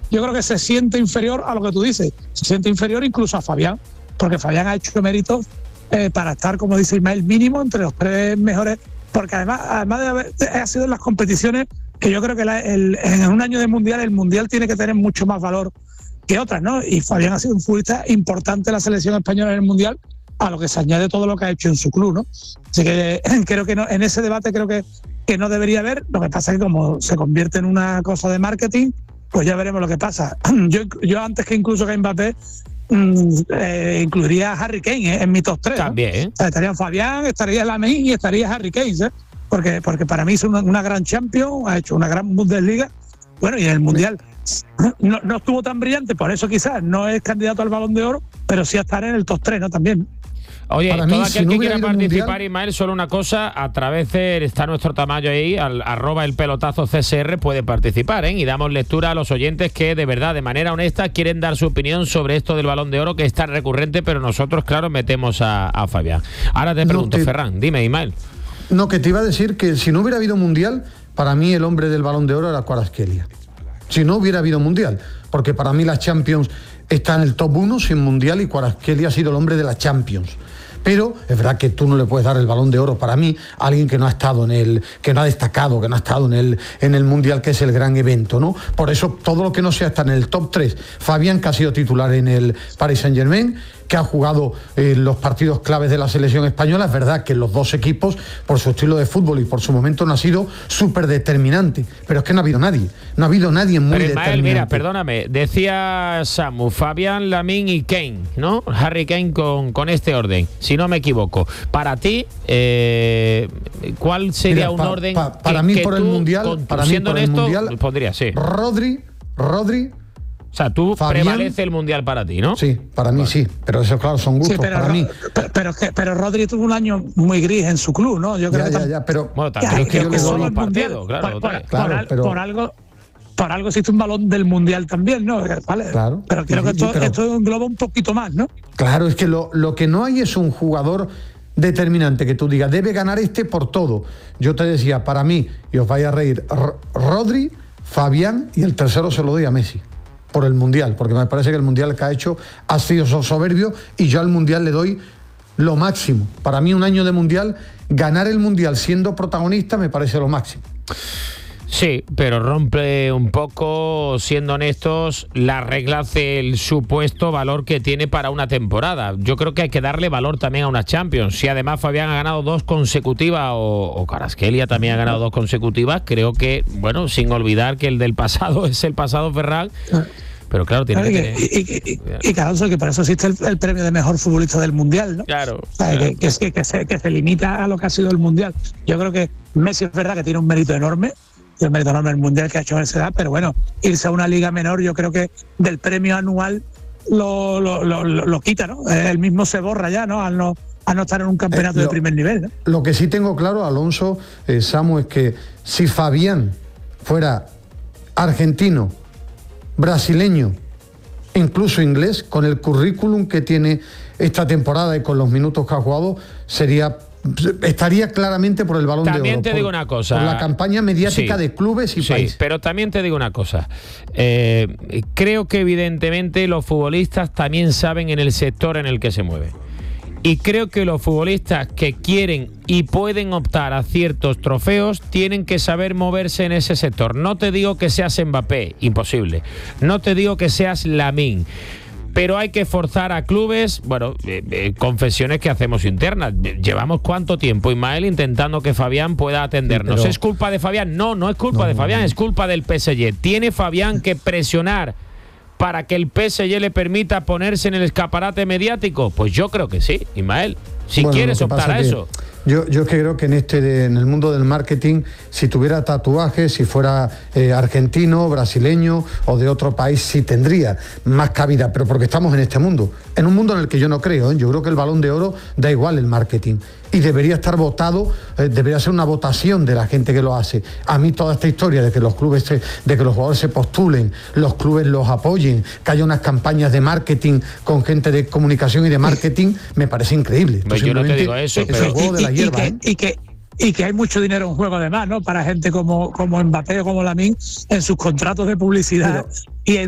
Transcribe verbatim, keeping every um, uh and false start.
yo creo que se siente inferior a lo que tú dices, se siente inferior incluso a Fabián, porque Fabián ha hecho méritos eh, para estar, como dice Ismael, mínimo entre los tres mejores, porque además, además de haber ha sido en las competiciones que yo creo que la, el, en un año de mundial, el mundial tiene que tener mucho más valor que otras, ¿no? Y Fabián ha sido un futbolista importante en la selección española en el mundial, a lo que se añade todo lo que ha hecho en su club, ¿no? Así que creo que no, en ese debate creo que, que no debería haber. Lo que pasa es que como se convierte en una cosa de marketing, pues ya veremos lo que pasa. Yo, yo antes que incluso que Mbappé, mmm, eh, incluiría a Harry Kane eh, en mi top tres. También, ¿eh? O sea, estaría Fabián, estaría Lamine y estaría Harry Kane, ¿eh? Porque, porque para mí es una, una gran Champions, ha hecho una gran Bundesliga. Bueno, y en el Mundial no, no estuvo tan brillante, por eso quizás no es candidato al Balón de Oro, pero sí a estar en el top tres, ¿no? También. Oye, para todo mí, aquel si no que quiera participar, mundial... Ismael, solo una cosa, a través de, está nuestro Tamayo ahí, al, arroba el pelotazo C S R, puede participar, ¿eh? Y damos lectura a los oyentes que de verdad, de manera honesta, quieren dar su opinión sobre esto del Balón de Oro, que es tan recurrente, pero nosotros, claro, metemos a, a Fabián. Ahora te pregunto, no, te... Ferran, dime, Ismael. No, que te iba a decir que si no hubiera habido mundial, para mí el hombre del Balón de Oro era Kvaratskhelia. Si no hubiera habido mundial, porque para mí la Champions está en el top uno sin mundial y Kvaratskhelia ha sido el hombre de la Champions. Pero es verdad que tú no le puedes dar el Balón de Oro para mí a alguien que no ha estado en el, que no ha destacado, que no ha estado en el, en el Mundial, que es el gran evento, ¿no? Por eso todo lo que no sea está en el top tres. Fabián, que ha sido titular en el Paris Saint-Germain, que ha jugado eh, los partidos claves de la selección española. Es verdad que los dos equipos, por su estilo de fútbol y por su momento, no ha sido súper determinante, pero es que no ha habido nadie, no ha habido nadie muy pero Ismael, determinante. Mira, perdóname, decía Samu, Fabián, Lamine y Kane, ¿no? Harry Kane con, con este orden, si no me equivoco. Para ti, eh, ¿cuál sería Mira, un pa, orden pa, para que, mí que por tú, el mundial, con, para mí siendo por el honesto, mundial, pondría, sí. Rodri, Rodri. O sea, tú Fabián, prevalece el mundial para ti, ¿no? Sí, para mí sí, pero eso claro son gustos, sí, pero, para mí. Pero, pero, pero, pero Rodri tuvo un año muy gris en su club, ¿no? Yo creo ya, que ya, ya, pero bueno, también ya, es que que yo que jugó solo los el mundial, partidos, claro, por, por, claro, por, pero, por algo por algo existe un balón del mundial también, ¿no? ¿Vale? Claro, pero creo que esto, pero, esto engloba un poquito más, ¿no? Claro, es que lo, lo que no hay es un jugador determinante que tú digas, debe ganar este por todo. Yo te decía, para mí, y os vais a reír, R- Rodri, Fabián, y el tercero se lo doy a Messi, por el Mundial, porque me parece que el Mundial que ha hecho ha sido soberbio y yo al Mundial le doy lo máximo. Para mí un año de Mundial, ganar el Mundial siendo protagonista me parece lo máximo. Sí, pero rompe un poco, siendo honestos, las reglas del supuesto valor que tiene para una temporada. Yo creo que hay que darle valor también a una Champions. Si además Fabián ha ganado dos consecutivas o, o Kvaratskhelia también ha ganado dos consecutivas, creo que, bueno, sin olvidar que el del pasado es el pasado, Ferran. Pero claro, tiene claro, que y, tener... y, y, y claro, que por eso existe el, el premio de mejor futbolista del Mundial, ¿no? Claro. O sea, claro. Que, que, que, que, se, que se limita a lo que ha sido el Mundial. Yo creo que Messi es verdad que tiene un mérito enorme, el mérito enorme el Mundial que ha hecho en esa edad, pero bueno, irse a una liga menor, yo creo que del premio anual lo, lo, lo, lo, lo quita, ¿no? El mismo se borra ya, ¿no? Al no, al no estar en un campeonato eh, lo, de primer nivel, ¿no? Lo que sí tengo claro, Alonso, eh, Samu, es que si Fabián fuera argentino, brasileño, incluso inglés, con el currículum que tiene esta temporada y con los minutos que ha jugado, sería estaría claramente por el Balón de Oro. También te por, digo una cosa. Por la campaña mediática sí, de clubes y sí, países. Pero también te digo una cosa. Eh, creo que evidentemente los futbolistas también saben en el sector en el que se mueven. Y creo que los futbolistas que quieren y pueden optar a ciertos trofeos tienen que saber moverse en ese sector. No te digo que seas Mbappé, imposible. No te digo que seas Lamine. Pero hay que forzar a clubes, bueno, eh, eh, confesiones que hacemos internas. Llevamos cuánto tiempo, Ismael, intentando que Fabián pueda atendernos. Sí, pero... ¿Es culpa de Fabián? No, no es culpa no, de Fabián, no. Es culpa del P S G. ¿Tiene Fabián que presionar para que el P S G le permita ponerse en el escaparate mediático? Pues yo creo que sí, Ismael. Si bueno, quieres optar a eso. Yo, yo creo que en este de, en el mundo del marketing, si tuviera tatuajes, si fuera eh, argentino, brasileño o de otro país, sí tendría más cabida, pero porque estamos en este mundo, en un mundo en el que yo no creo, ¿eh? Yo creo que el Balón de Oro da igual el marketing y debería estar votado, eh, debería ser una votación de la gente que lo hace. A mí toda esta historia de que los clubes, se, de que los jugadores se postulen, los clubes los apoyen, que haya unas campañas de marketing con gente de comunicación y de marketing, me parece increíble. Pues yo no te digo eso, pero... el juego de la hierba, y, que, y, que, y que hay mucho dinero en juego además, ¿no? Para gente como, como Mbappé o como Lamine en sus contratos de publicidad. Pero, y